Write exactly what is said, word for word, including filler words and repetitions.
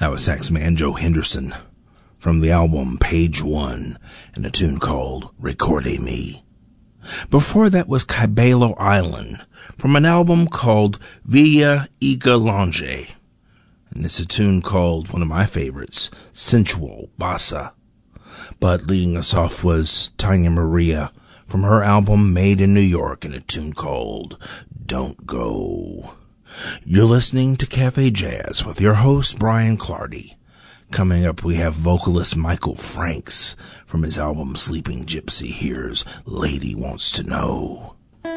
That was sax man Joe Henderson from the album Page One and a tune called Recorde Me. Before that was Cabello Island from an album called Villa Igalange. And it's a tune called, one of my favorites, Sensual Bossa. But leading us off was Tanya Maria from her album Made in New York and a tune called Don't Go. You're listening to Cafe Jazz with your host, Brian Clardy. Coming up, we have vocalist Michael Franks from his album Sleeping Gypsy. Here's Lady Wants to Know.